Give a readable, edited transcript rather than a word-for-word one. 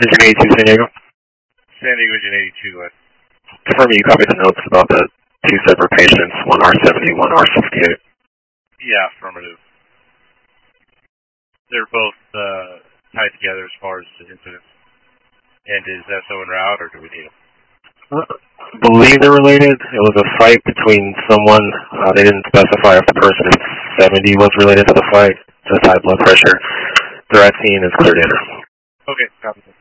Engine 82 San Diego. San Diego Engine 82, go ahead. Confirm you copied the notes about the two separate patients, one R70, one R68. Yeah, affirmative. They're both tied together as far as the incidents. And is SO en route, or do we need them? I believe they're related. It was a fight between someone. They didn't specify if the person in 70 was related to the fight. Just high blood pressure. They're at scene is cleared in. Okay, copy.